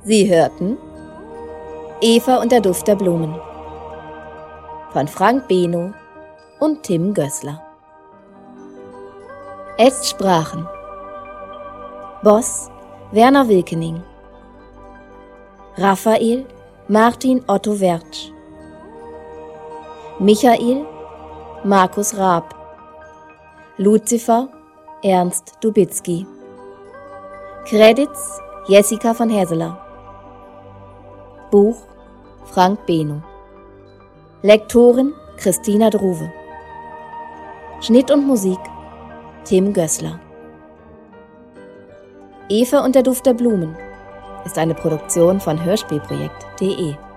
Sie hörten Eva und der Duft der Blumen von Frank Beno und Tim Gößler. Es sprachen Boss Werner Wilkening, Raphael Martin Otto Wertsch, Michael Markus Raab, Luzifer Ernst Dubitzky, Credits Jessica von Häseler, Buch Frank Beno, Lektorin Christina Druwe, Schnitt und Musik Tim Gößler. Eva und der Duft der Blumen ist eine Produktion von Hörspielprojekt.de.